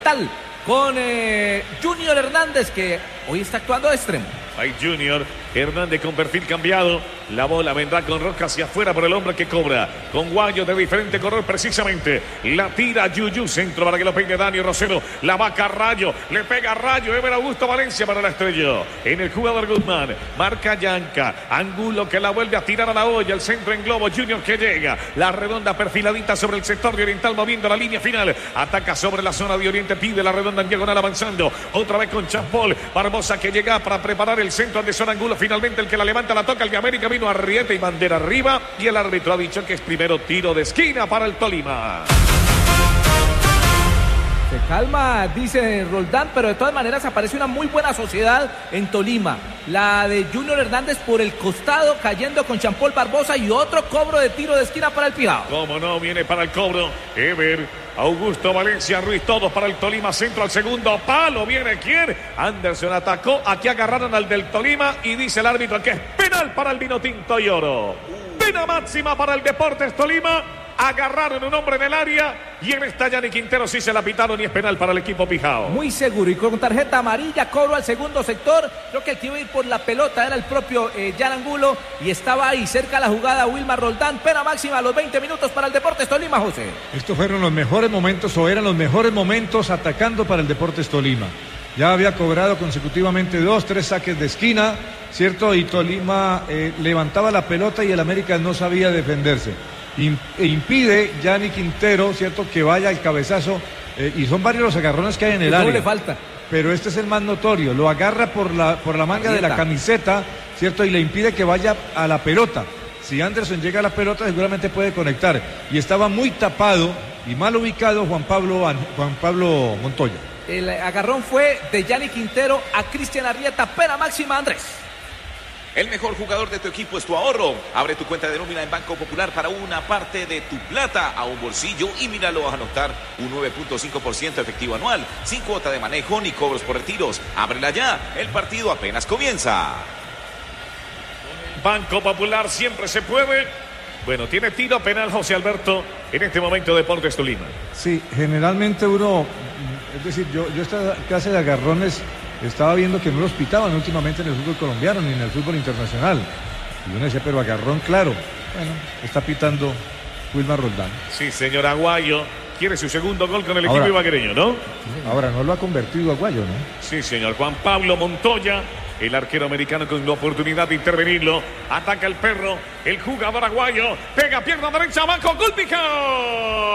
Tal con Junior Hernández, que hoy está actuando de extremo. Hay Junior Hernández con perfil cambiado. La bola vendrá con Roca hacia afuera por el hombre que cobra. Con Guayo de diferente color precisamente. La tira Yuyu, centro para que lo peine Dani Rosero. La vaca Rayo, le pega Rayo. Ever Augusto Valencia para la estrella. En el jugador Guzmán, marca Yanca. Angulo que la vuelve a tirar a la olla. El centro en globo, Junior que llega. La redonda perfiladita sobre el sector de Oriental, moviendo la línea final. Ataca sobre la zona de Oriente, pide la redonda en diagonal avanzando. Otra vez con Champol. Barbosa que llega para preparar el centro de zona Angulo. Finalmente el que la levanta, la toca. El de América vino Arrieta y bandera arriba. Y el árbitro ha dicho que es primero tiro de esquina para el Tolima. Se calma, dice Roldán, pero de todas maneras aparece una muy buena sociedad en Tolima. La de Junior Hernández por el costado, cayendo con Champol Barbosa y otro cobro de tiro de esquina para el Pijao. Como no, viene para el cobro Ever Augusto Valencia Ruiz, todos para el Tolima, centro al segundo palo. Viene quién, Anderson atacó, aquí agarraron al del Tolima y dice el árbitro que es penal para el Vinotinto y Oro. Pena máxima para el Deportes Tolima. Agarraron un hombre en el área y en esta Yanni Quintero sí se la pitaron y es penal para el equipo Pijao. Muy seguro y con tarjeta amarilla, cobro al segundo sector. Creo que el que iba a ir por la pelota era el propio Jan Angulo y estaba ahí cerca la jugada Wilmar Roldán. Pena máxima a los 20 minutos para el Deportes Tolima, José. Estos fueron los mejores momentos o eran los mejores momentos atacando para el Deportes Tolima. Ya había cobrado consecutivamente 2-3 saques de esquina, ¿cierto? Y Tolima levantaba la pelota y el América no sabía defenderse. Impide Yanni Quintero, ¿cierto?, que vaya al cabezazo, y son varios los agarrones que hay en el área. No le falta. Pero este es el más notorio, lo agarra por la manga de la camiseta, ¿cierto?, y le impide que vaya a la pelota. Si Anderson llega a la pelota seguramente puede conectar, y estaba muy tapado y mal ubicado Juan Pablo Montoya. El agarrón fue de Yanni Quintero a Cristian Arrieta. Pena máxima, Andrés. El mejor jugador de tu equipo es tu ahorro. Abre tu cuenta de nómina en Banco Popular para una parte de tu plata a un bolsillo y míralo a anotar un 9.5% efectivo anual, sin cuota de manejo ni cobros por retiros. Ábrela ya, el partido apenas comienza. Banco Popular siempre se puede. Bueno, tiene tiro penal José Alberto en este momento Deportes Tolima. Sí, generalmente uno, es decir, yo esta clase de agarrones estaba viendo que no los pitaban últimamente en el fútbol colombiano ni en el fútbol internacional. Y uno decía, pero agarrón claro. Bueno, está pitando Wilmar Roldán. Sí, señor Aguayo. Quiere su segundo gol con el equipo ibaguereño, ¿no? Ahora no lo ha convertido Aguayo, ¿no? Sí, señor. Juan Pablo Montoya, el arquero americano con la oportunidad de intervenirlo. Ataca el perro, el jugador aguayo. Pega pierna derecha abajo, gol Pijao.